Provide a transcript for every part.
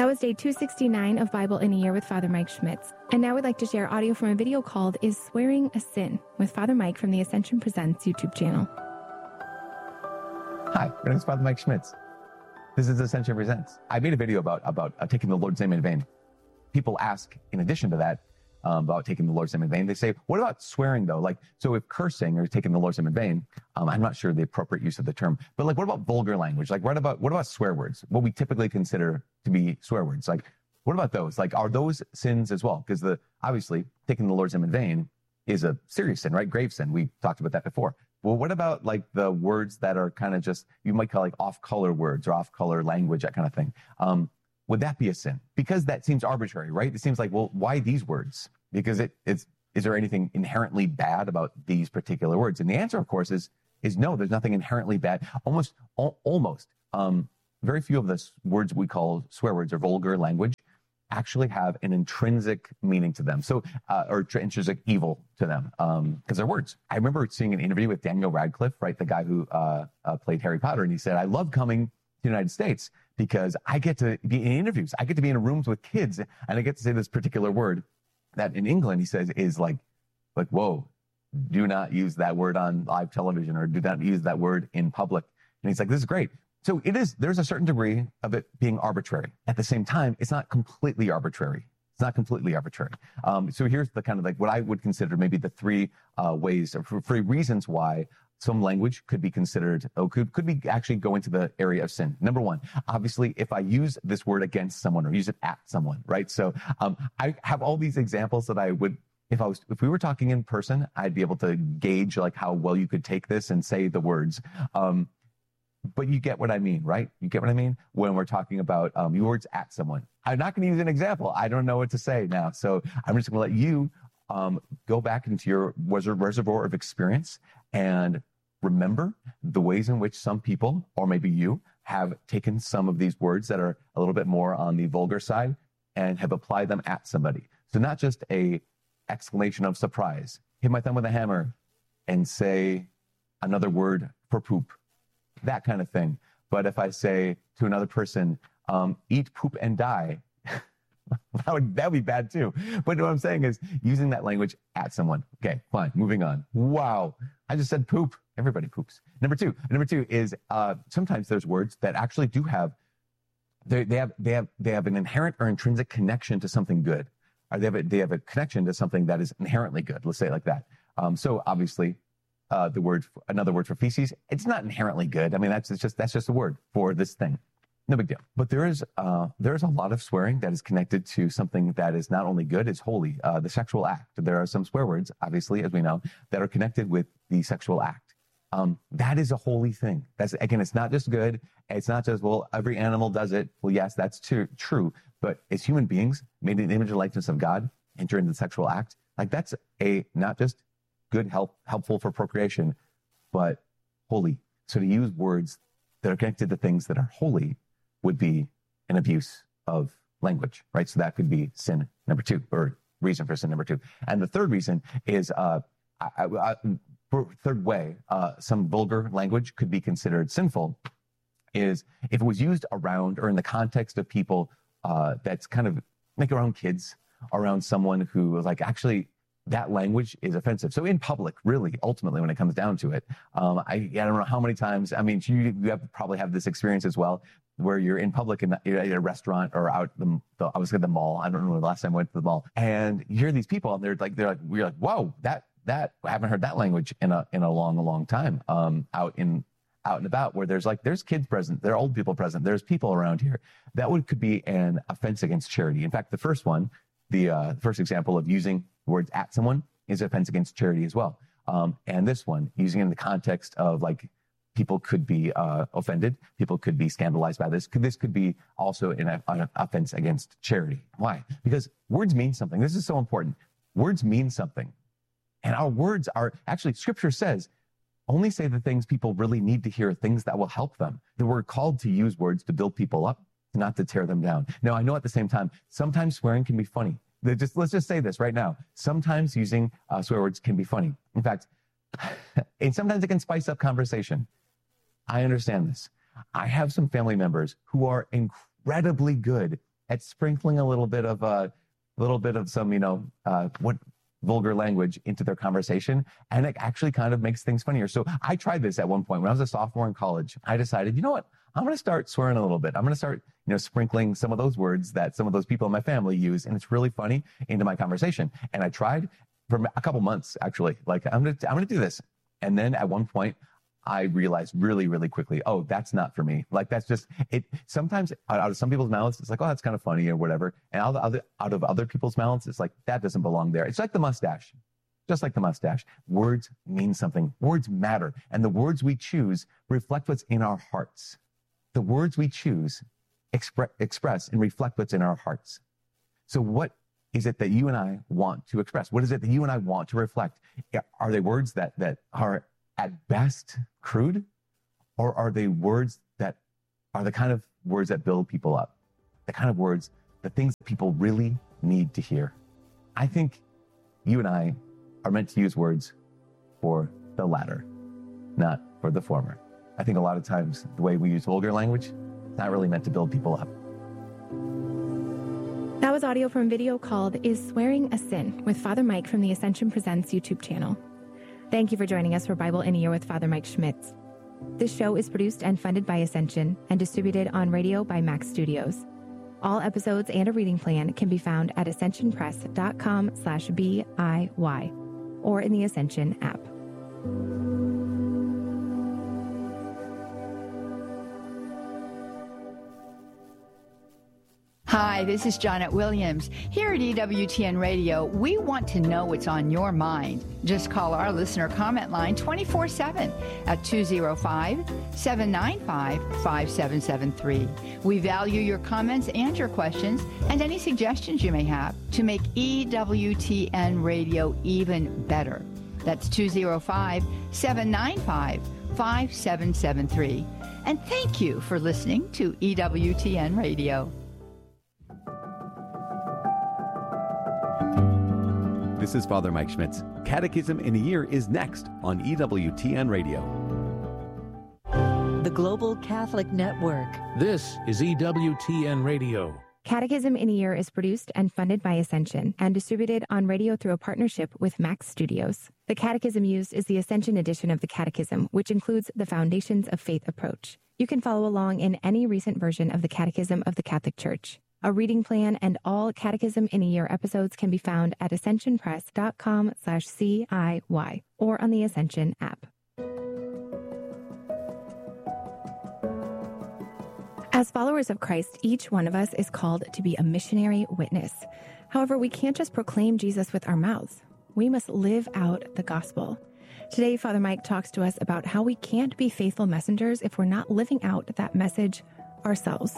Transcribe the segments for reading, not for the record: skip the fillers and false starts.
That was day 269 of Bible in a Year with Father Mike Schmitz. And now we'd like to share audio from a video called Is Swearing a Sin? With Father Mike from the Ascension Presents YouTube channel. Hi, my name is Father Mike Schmitz. This is Ascension Presents. I made a video about taking the Lord's name in vain. People ask, in addition to that, about taking the Lord's name in vain. They say, what about swearing though? Like, so if cursing or taking the Lord's name in vain, I'm not sure the appropriate use of the term, but like, what about vulgar language? Like, what about swear words? What we typically consider to be swear words? Like, what about those? Like, are those sins as well? Because obviously taking the Lord's name in vain is a serious sin, right? Grave sin. We talked about that before. Well, what about like the words that are kind of just, you might call like off-color words or off-color language, that kind of thing. Would that be a sin? Because that seems arbitrary, right? It seems like, well, why these words? Because is there anything inherently bad about these particular words? And the answer, of course, is no, there's nothing inherently bad. Almost, very few of the words we call swear words or vulgar language actually have an intrinsic meaning to them. So, or intrinsic evil to them, because they're words. I remember seeing an interview with Daniel Radcliffe, right? The guy who, played Harry Potter. And he said, I love coming to the United States because I get to be in interviews. I get to be in rooms with kids and I get to say this particular word that in England, he says, is like, whoa, do not use that word on live television or do not use that word in public. And he's like, this is great. So there's a certain degree of it being arbitrary. At the same time, it's not completely arbitrary. It's not completely arbitrary. So here's the kind of like what I would consider maybe the three ways or three reasons why some language could be considered, or could be actually go into the area of sin. Number one, obviously, if I use this word against someone or use it at someone, right? So I have all these examples that I would, if we were talking in person, I'd be able to gauge like how well you could take this and say the words. But you get what I mean, right? You get what I mean? When we're talking about your words at someone. I'm not going to use an example. I don't know what to say now. So I'm just going to let you go back into your reservoir of experience and remember the ways in which some people, or maybe you, have taken some of these words that are a little bit more on the vulgar side and have applied them at somebody. So not just a exclamation of surprise, hit my thumb with a hammer and say another word for poop, that kind of thing. But if I say to another person, eat, poop, and die, that would be bad too. But what I'm saying is using that language at someone. Okay, fine. Moving on. Wow. I just said poop. Everybody poops. Number two is sometimes there's words that actually do have, they have an inherent or intrinsic connection to something good. Or they have a connection to something that is inherently good. Let's say it like that. So obviously, another word for feces, it's not inherently good. I mean, that's just a word for this thing. No big deal. But there's a lot of swearing that is connected to something that is not only good, it's holy, the sexual act. There are some swear words, obviously, as we know, that are connected with the sexual act. That is a holy thing. Again, it's not just good. It's not just, well, every animal does it. Well, yes, that's true. But as human beings, made in the image and likeness of God, enter into the sexual act, like that's not just good, helpful for procreation, but holy. So to use words that are connected to things that are holy would be an abuse of language, right? So that could be sin number two, or reason for sin number two. And the third reason is, third way, some vulgar language could be considered sinful, is if it was used around or in the context of people that's kind of like around kids, around someone who is like, actually, that language is offensive. So in public, really, ultimately, when it comes down to it, I don't know how many times, I mean, you probably have this experience as well, where you're in public and you're at a restaurant or out I was at the mall. I don't know the last time I went to the mall, and you hear these people and we're like, whoa, that I haven't heard that language in a long time, out and about, where there's kids present, there are old people present, there's people around here. That could be an offense against charity. In fact, the first one, the first example of using words at someone is offense against charity as well. And this one, using it in the context of like, people could be offended, people could be scandalized by this. This could be also an offense against charity. Why? Because words mean something. This is so important. Words mean something. And our words are, actually, Scripture says, only say the things people really need to hear, things that will help them. That we're called to use words to build people up, not to tear them down. Now, I know at the same time, sometimes swearing can be funny. Let's just say this right now. Sometimes using swear words can be funny. In fact, and sometimes it can spice up conversation. I understand this. I have some family members who are incredibly good at sprinkling a little bit of some, what vulgar language into their conversation. And it actually kind of makes things funnier. So I tried this at one point when I was a sophomore in college. I decided, you know what? I'm going to start swearing a little bit. I'm going to start, sprinkling some of those words that some of those people in my family use. And it's really funny into my conversation. And I tried for a couple months, actually, like I'm going to do this. And then at one point, I realized really, really quickly, oh, that's not for me. Like, that's just it. Sometimes out of some people's mouths, it's like, oh, that's kind of funny or whatever. And out of other people's mouths, it's like, that doesn't belong there. It's like the mustache, just like the mustache. Words mean something. Words matter. And the words we choose reflect what's in our hearts. The words we choose express and reflect what's in our hearts. So what is it that you and I want to express? What is it that you and I want to reflect? Are they words that are at best crude, or are they words that are the kind of words that build people up? The kind of words, the things that people really need to hear. I think you and I are meant to use words for the latter, not for the former. I think a lot of times the way we use vulgar language, it's not really meant to build people up. That was audio from a video called Is Swearing a Sin? With Father Mike from the Ascension Presents YouTube channel. Thank you for joining us for Bible in a Year with Father Mike Schmitz. This show is produced and funded by Ascension and distributed on radio by Max Studios. All episodes and a reading plan can be found at ascensionpress.com/BIY or in the Ascension app. Hi, this is Janet Williams. Here at EWTN Radio, we want to know what's on your mind. Just call our listener comment line 24/7 at 205-795-5773. We value your comments and your questions and any suggestions you may have to make EWTN Radio even better. That's 205-795-5773. And thank you for listening to EWTN Radio. This is Father Mike Schmitz. Catechism in a Year is next on EWTN Radio. The Global Catholic Network. This is EWTN Radio. Catechism in a Year is produced and funded by Ascension and distributed on radio through a partnership with Max Studios. The catechism used is the Ascension edition of the Catechism, which includes the Foundations of Faith approach. You can follow along in any recent version of the Catechism of the Catholic Church. A reading plan and all Catechism in a Year episodes can be found at ascensionpress.com/CIY or on the Ascension app. As followers of Christ, each one of us is called to be a missionary witness. However, we can't just proclaim Jesus with our mouths. We must live out the gospel. Today, Father Mike talks to us about how we can't be faithful messengers if we're not living out that message ourselves.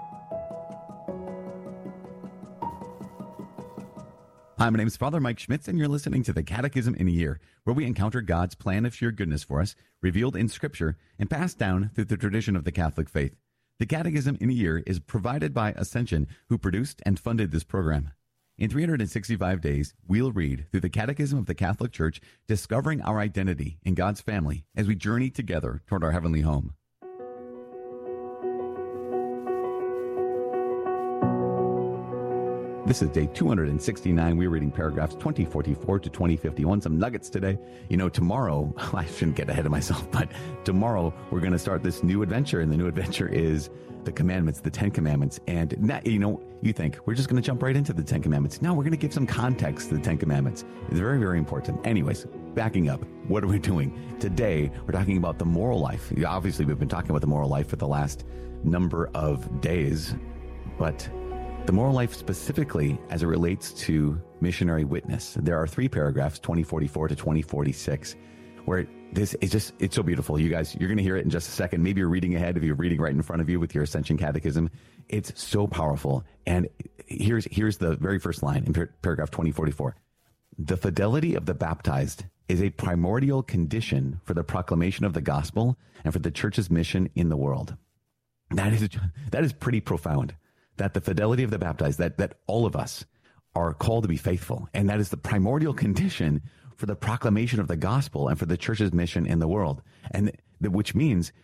Hi, my name is Father Mike Schmitz, and you're listening to the Catechism in a Year, where we encounter God's plan of sheer goodness for us, revealed in Scripture and passed down through the tradition of the Catholic faith. The Catechism in a Year is provided by Ascension, who produced and funded this program. In 365 days, we'll read through the Catechism of the Catholic Church, discovering our identity in God's family as we journey together toward our heavenly home. This is day 269. We're reading paragraphs 2044 to 2051. Some nuggets today. Tomorrow, I shouldn't get ahead of myself, but tomorrow we're going to start this new adventure, and the new adventure is the commandments, the 10 commandments. And now, you think we're just going to jump right into the 10 commandments. No, we're going to give some context to the 10 commandments. It's very, very important. Anyways, backing up, what are we doing? Today, we're talking about the moral life. Obviously, we've been talking about the moral life for the last number of days, but the moral life specifically as it relates to missionary witness. There are 3 paragraphs, 2044 to 2046, where this is it's so beautiful. You guys, you're going to hear it in just a second. Maybe you're reading ahead if you're reading right in front of you with your Ascension Catechism. It's so powerful. And here's the very first line in paragraph 2044. The fidelity of the baptized is a primordial condition for the proclamation of the gospel and for the church's mission in the world. That is pretty profound. That the fidelity of the baptized, that all of us are called to be faithful. And that is the primordial condition for the proclamation of the gospel and for the church's mission in the world. And which means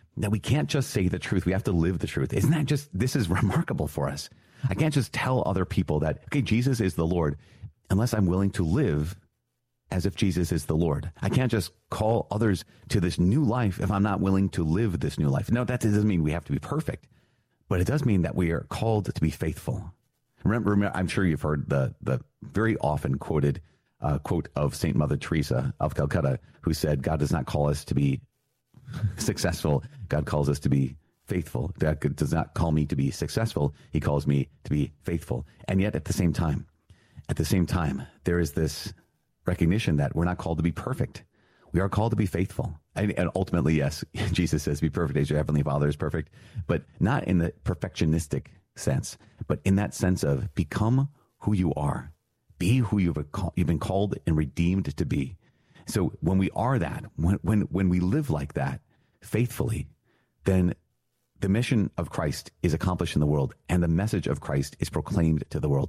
that we can't just say the truth. We have to live the truth. Isn't that just, this is remarkable for us. I can't just tell other people that, okay, Jesus is the Lord, unless I'm willing to live as if Jesus is the Lord. I can't just call others to this new life if I'm not willing to live this new life. No, that doesn't mean we have to be perfect, but it does mean that we are called to be faithful. Remember, I'm sure you've heard the very often quoted quote of Saint Mother Teresa of Calcutta, who said, God does not call us to be successful. God calls us to be faithful. God does not call me to be successful. He calls me to be faithful. And yet at the same time, there is this recognition that we're not called to be perfect. We are called to be faithful. And ultimately, yes, Jesus says, be perfect as your heavenly Father is perfect, but not in the perfectionistic sense, but in that sense of become who you are. Be who you've been called and redeemed to be. So when we are that, when we live like that faithfully, then the mission of Christ is accomplished in the world and the message of Christ is proclaimed to the world.